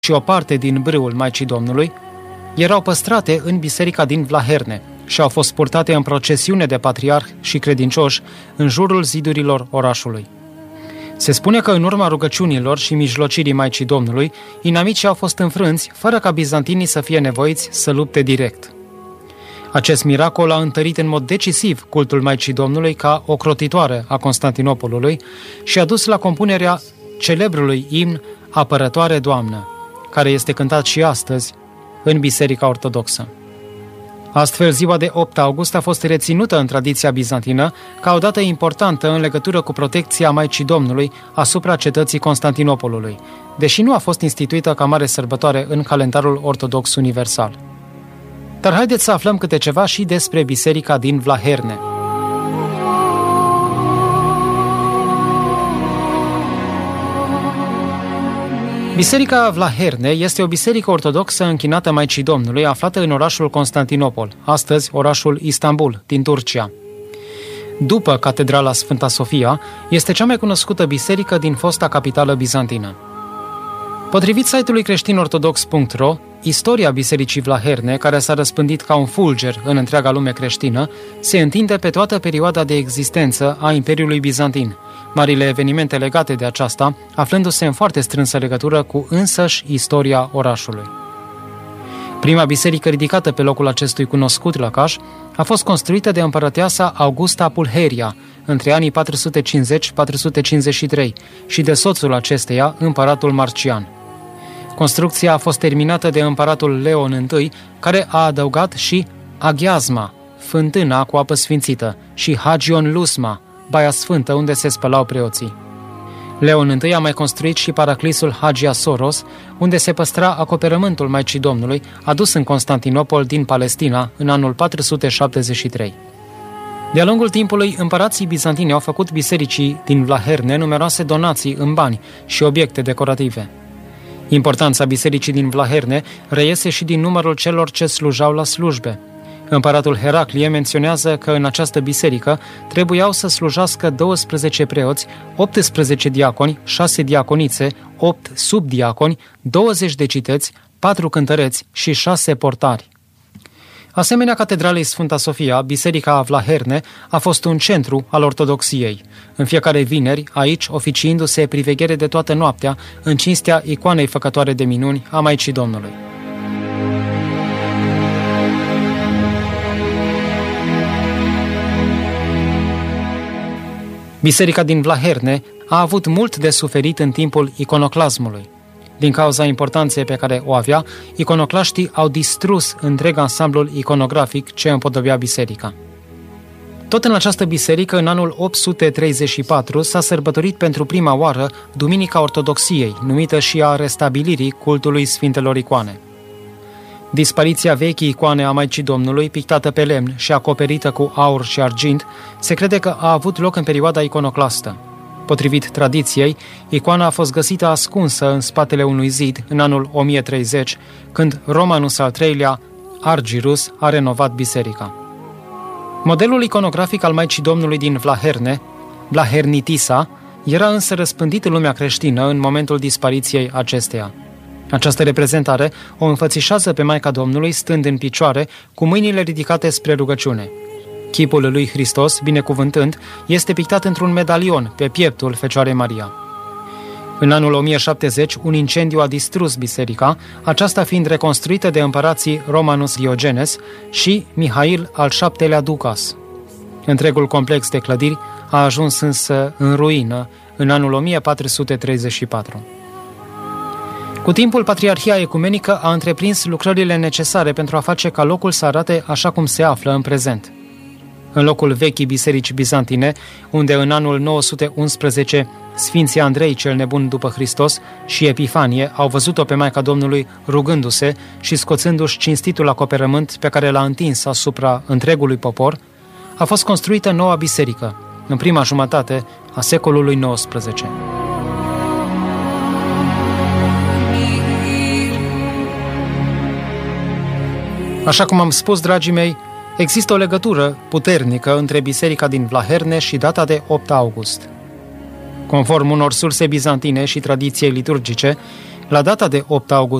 și o parte din brâul Maicii Domnului erau păstrate în biserica din Vlaherne și au fost purtate în procesiune de patriarh și credincioși în jurul zidurilor orașului. Se spune că în urma rugăciunilor și mijlocirii Maicii Domnului, inamicii au fost înfrânți fără ca bizantinii să fie nevoiți să lupte direct. Acest miracol a întărit în mod decisiv cultul Maicii Domnului ca ocrotitoare a Constantinopolului și a dus la compunerea celebrului imn Apărătoare Doamnă, care este cântat și astăzi în Biserica Ortodoxă. Astfel, ziua de 8 august a fost reținută în tradiția bizantină ca o dată importantă în legătură cu protecția Maicii Domnului asupra cetății Constantinopolului, deși nu a fost instituită ca mare sărbătoare în calendarul ortodox universal. Dar haideți să aflăm câte ceva și despre biserica din Vlaherne. Biserica Vlaherne este o biserică ortodoxă închinată Maicii Domnului, aflată în orașul Constantinopol, astăzi orașul Istanbul, din Turcia. După Catedrala Sfânta Sofia, este cea mai cunoscută biserică din fosta capitală bizantină. Potrivit site-ului creștinortodox.ro, istoria bisericii Vlaherne, care s-a răspândit ca un fulger în întreaga lume creștină, se întinde pe toată perioada de existență a Imperiului Bizantin, marile evenimente legate de aceasta, aflându-se în foarte strânsă legătură cu însăși istoria orașului. Prima biserică ridicată pe locul acestui cunoscut lăcaș a fost construită de împărăteasa Augusta Pulcheria între anii 450-453 și de soțul acesteia, împăratul Marcian. Construcția a fost terminată de împăratul Leon I, care a adăugat și Aghiazma, fântâna cu apă sfințită, și Hagion Lusma, baia sfântă unde se spălau preoții. Leon I a mai construit și paraclisul Hagia Soros, unde se păstra acoperământul Maicii Domnului, adus în Constantinopol din Palestina în anul 473. De-a lungul timpului, împărații bizantini au făcut bisericii din Vlaherne numeroase donații în bani și obiecte decorative. Importanța bisericii din Vlaherne reiese și din numărul celor ce slujau la slujbe. Împăratul Heraclie menționează că în această biserică trebuiau să slujească 12 preoți, 18 diaconi, 6 diaconițe, 8 subdiaconi, 20 de citeți, 4 cântăreți și 6 portari. Asemenea Catedralei Sfânta Sofia, biserica Vlaherne a fost un centru al ortodoxiei. În fiecare vineri, aici oficiindu-se priveghere de toată noaptea, în cinstea icoanei făcătoare de minuni a Maicii Domnului. Biserica din Vlaherne a avut mult de suferit în timpul iconoclasmului. Din cauza importanței pe care o avea, iconoclaștii au distrus întreg ansamblul iconografic ce împodobea biserica. Tot în această biserică, în anul 834, s-a sărbătorit pentru prima oară Duminica Ortodoxiei, numită și a restabilirii cultului Sfintelor Icoane. Dispariția vechii icoane a Maicii Domnului, pictată pe lemn și acoperită cu aur și argint, se crede că a avut loc în perioada iconoclastă. Potrivit tradiției, icoana a fost găsită ascunsă în spatele unui zid în anul 1030, când Romanus al III-lea, Argirus, a renovat biserica. Modelul iconografic al Maicii Domnului din Vlaherne, Vlahernitisa, era însă răspândit în lumea creștină în momentul dispariției acesteia. Această reprezentare o înfățișează pe Maica Domnului stând în picioare, cu mâinile ridicate spre rugăciune. Chipul lui Hristos, binecuvântând, este pictat într-un medalion pe pieptul Fecioarei Maria. În anul 1070, un incendiu a distrus biserica, aceasta fiind reconstruită de împărații Romanus Diogenes și Mihail al VII-lea Ducas. Întregul complex de clădiri a ajuns însă în ruină în anul 1434. Cu timpul, Patriarhia Ecumenică a întreprins lucrările necesare pentru a face ca locul să arate așa cum se află în prezent. În locul vechii biserici bizantine, unde în anul 911 Sfinții Andrei cel nebun după Hristos și Epifanie au văzut-o pe Maica Domnului rugându-se și scoțându-și cinstitul acoperământ pe care l-a întins asupra întregului popor, a fost construită noua biserică, în prima jumătate a secolului XIX. Așa cum am spus, dragii mei, există o legătură puternică între biserica din Vlaherne și data de 8 august. Conform unor surse bizantine și tradiției liturgice, La data de 8 august